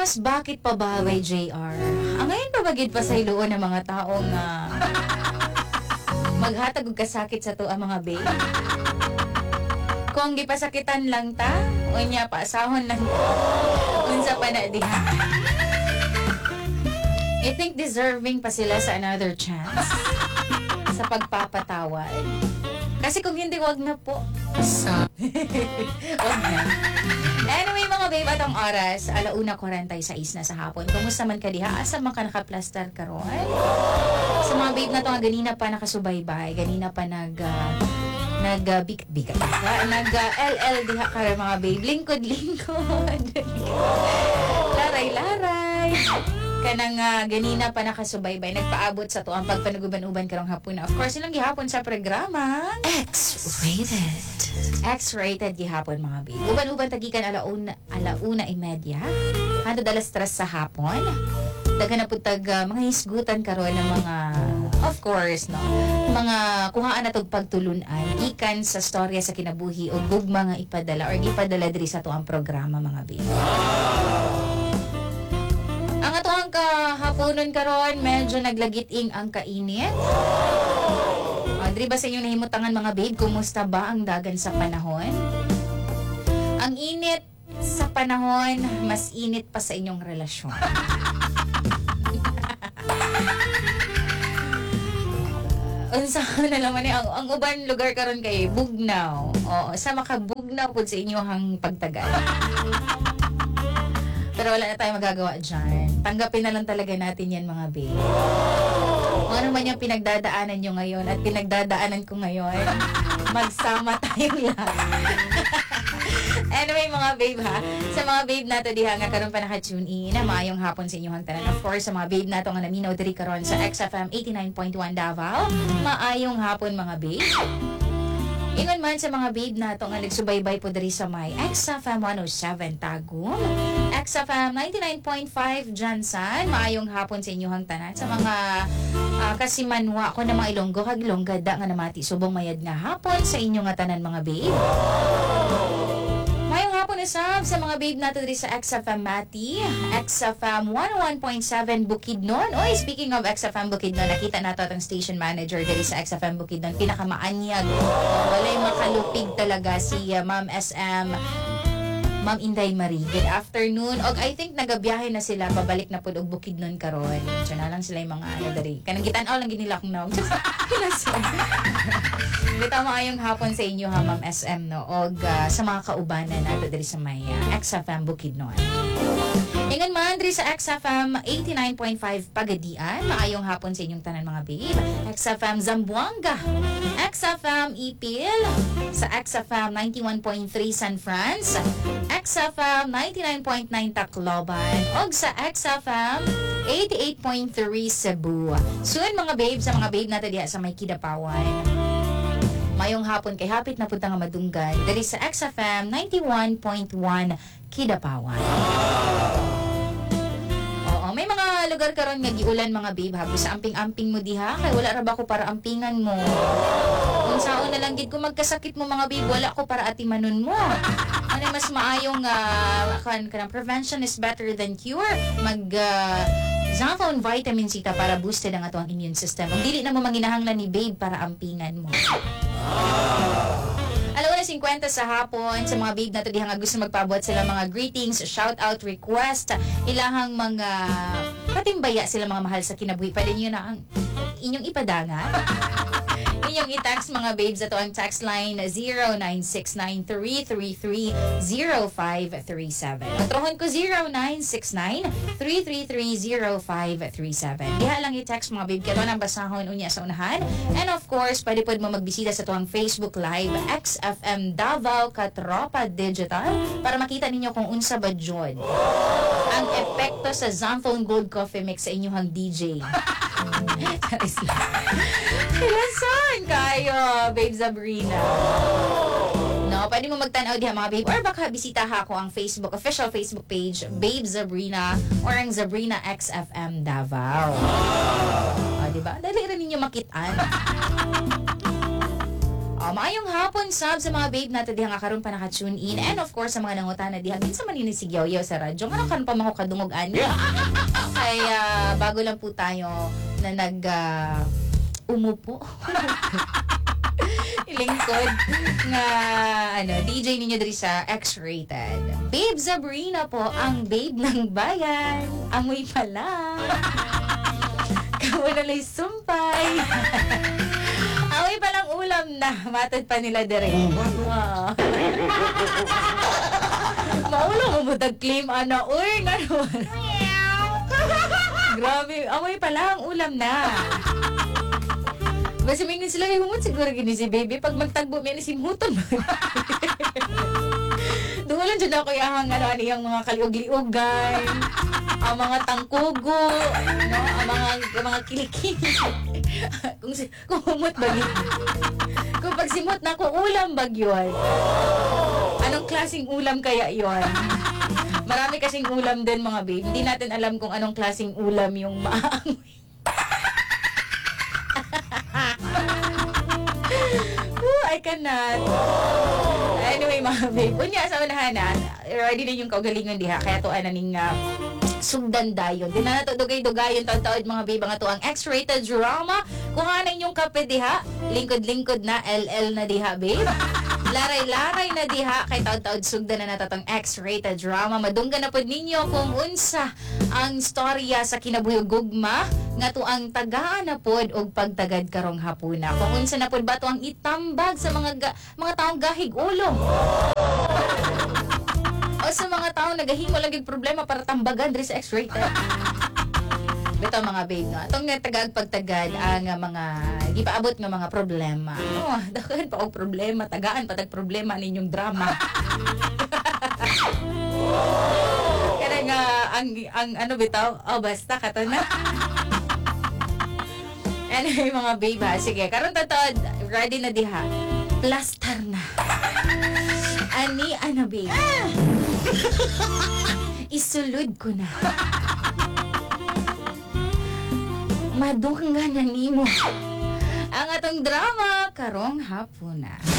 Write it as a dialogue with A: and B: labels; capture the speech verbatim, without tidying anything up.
A: Mas bakit pa ba by J R? Ang ngayon pa bagid pa sa iluon ng mga taong uh, maghatag og kasakit sa to ang mga babe. Kung gipasakitan lang ta, unya pa asahon lang unsa pa na diha. I think deserving pa sila sa another chance sa pagpapatawad. Kasi kung hindi, wag na po.
B: Sa
A: Wag na. Anyway, mga babe, atong oras, alauna forty-six na sa hapon. Kumusta man ka diha? Asa man ka nakaplastar karon? Sa mga babe na to, ganina pa nakasubaybay, ganina pa nag uh, nag uh, big big uh, nag uh, L L diha ka mga babe, lingkod-lingkod. Laray-laray. Kanang uh, ganina pa nakasubaybay, nagpaabot sa to ang pagpanuguban-uban karong hapon. Of course, ilang gihapon sa programa
B: X-rated.
A: X-rated gihapon mga babe. Uban-uban tagikan alauna alauna imedya. Hangtod alas tres sa hapon. Daghan na pud tag uh, mga hisgutan karon ng mga, of course, no, mga kuhaan na tog pagtulunan gikan sa storya sa kinabuhi o gugma nga ipadala or gipadala diri sa to ang programa mga babe. Ang atoang kahaponon karon medyo naglagiting ang kainit. O, diri ba sa inyong nahimutangan mga babe, kumusta ba ang dagan sa panahon? Ang init sa panahon, mas init pa sa inyong relasyon. Unsa na naman eh, ang, ang uban lugar karon kay bugnaw. O, sa makabugnaw pud sa inyong pagtagal. Pero wala na tayong magagawa dyan. Tanggapin na lang talaga natin yan mga babe. Kung ano man yung pinagdadaanan nyo ngayon at pinagdadaanan ko ngayon, magsama tayong lahat. Anyway mga babe ha, sa mga babe nato diha nga karon pa naka-tune in, na maayong hapon sa inyong tanan. Of course, sa mga babe nato nga naminaw diri karon sa X F M eighty-nine point one Davao, maayong hapon mga babe. Ingon man sa mga babe nato nga nagsubaybay po diri sa may X F M one oh seven Tagum, X F M ninety-nine point five Jansan, maayong hapon sa inyong tanan. Sa mga uh, kasimanwa ko na mga Ilonggo kag Ilonggada nga namati subong mayad nga hapon sa inyong tanan mga babe. Mayong hapon isab sa mga babe nato diri sa X F M Mati, X F M one oh one point seven Bukidnon. Oy, speaking of X F M Bukidnon, nakita nato atong station manager diri sa X F M Bukidnon, pinakamaanyag. Walay makalupig talaga si uh, Ma'am S M Ma'am Inday Marie. Good afternoon. Og I think nagabiyahe na sila, pabalik na pud og Bukidnon karon. Diyan na lang sila yung mga ano diri. Kanang gitan-aw lang ginila kong naog. Bitaw maayong hapon sa inyo ha Ma'am S M no, og uh, sa mga kaubanan nato diri sa may uh, X F M Bukidnon. Ingon man diri sa X F M eighty-nine point five Pagadian, maayong hapon sa inyong tanan mga babe. X F M Zamboanga, X F M Ipil, sa X F M ninety-one point three San Franz, X F M ninety-nine point nine Tacloban, og sa X F M eighty-eight point three Cebu. Soon mga babe, sa mga babe nato diha sa may Kidapawan, mayong hapon kay hapit na punta nga madunggan diri sa X F M ninety-one point one Kidapawan. Oo, may mga lugar karon nga giulan mga babe, habi sa amping-amping mo diha kay wala ra ba ko para ampingan mo. Kung saon na lang gid ko magkasakit mo mga babe, wala ko para atimanon mo. Ano mas maayong uh, kan kanang prevention is better than cure. Mag uh, Zafone Vitamin C ta para boosted ang atong immune system. Kung dili na mo manginahanglan ni babe para ampingan mo. Alauna fifty sa hapon sa mga babe nato diha nga gusto magpaabot sila mga greetings, shout out, request, ilahang mga patimbaya sila mga mahal sa kinabuhi. Pwede niyo na ang inyong ipadangan. Inyong i-text mga babes ato ang text line zero nine six nine three three three zero five three seven. Patrohon ko zero nine six nine three three three zero five three seven. Diha lang i-text mga babe kato nang basahon unya sa unahan. And of course, pwede pod mo magbisita sa tuwang Facebook Live X F M Davao Katropa Digital para makita ninyo kung unsa ba jud ang epekto sa Zamphone Gold Coffee Mix sa inyong D J. Kilasan kayo, Babe Sabrina. No, pwede mo magtanaw diha mga babe, or baka bisita ha ko ang Facebook, official Facebook page, Babe Sabrina, or ang Sabrina X F M Davao. O, diba? Dali rin ninyo makitaan. Oh, maayong hapon sab sa mga babe nato diha nga karon pa naka-tune in, and of course sa mga nangutana diha minsan man inisigyaw-yaw sa radyo nga karon pa mako kadungog ani. Kaya bago lang po tayo na nag ah, umupo. Ilingkod nga ano, D J ninyo diri sa X-Rated. Babe Sabrina po, ang babe ng bayan. Amoy pa lang. Kawalalay sumpay. Amoy pa lang ulam na. Matad pa nila dire. Wow. Maulo mo mo claim ana. Uy, nanon. Grabe, amoy pa lang ulam na. Basta may sila yung humot siguro gini si baby. Pag magtagbo, may nasimuton. Doon lang dyan ako yung ano, ano, yung mga kaliog-liogay, ang mga tangkugo, no? ang mga, ang mga kilikili. kung, si, kung humot ba yun? Kung pag simot na ko, ulam ba yun? Anong klaseng ulam kaya yun? Marami kasing ulam din mga babe. Hindi natin alam kung anong klaseng ulam yung maaangoy. I cannot. Anyway, mga babe. Unya, sa unahan na, ready na yung kaugalingon diha. Kaya to, ano, ning uh, sugdan dayon. Di na nato dugay-dugayon taon-taon mga babe. Nga to ang X-Rated drama. Kuha na inyong kape diha. Lingkod-lingkod na, L L na diha, babe. Laray-laray na diha. Kay taon-taon sugdan na natatong X-Rated drama. Madunggan na po ninyo kung unsa ang storya sa kinabuyog gugma nga to ang tagaan na pod og pagtagad karong hapuna. Kung unsa na pod ba to ang itambag sa mga ga, mga taong gahig ulo. O sa mga taong nagahimo lang gid problema para tambagan diri sa X-Rated. Bitaw mga babe, no? Itong nga tagag pagtagad ang uh, mga di pa abot nga mga problema. Oh, dagan pa og problema, tagaan patag problema ninyong drama. Kaya nga ang ang ano bitaw, oh basta kato na. Anyway, mga babe, ha? Sige, karon tatod, ready na diha. Plaster na. Ani, ano, babe? Isulod ko na. Madunggan na nimo. Ang atong drama, karong hapon na.